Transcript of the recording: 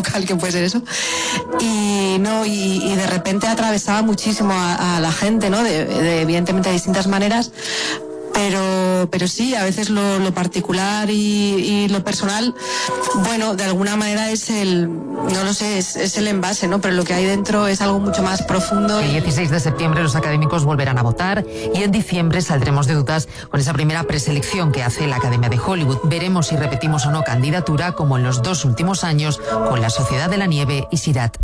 vocal, que puede ser eso. Y de repente atravesaba muchísimo a la gente, ¿no? Evidentemente de distintas maneras. Pero sí, a veces lo particular y lo personal, bueno, de alguna manera es no lo sé, es el envase, ¿no? Pero lo que hay dentro es algo mucho más profundo. El 16 de septiembre los académicos volverán a votar y en diciembre saldremos de dudas con esa primera preselección que hace la Academia de Hollywood. Veremos si repetimos o no candidatura como en los 2 últimos años con La Sociedad de la Nieve y Sirat.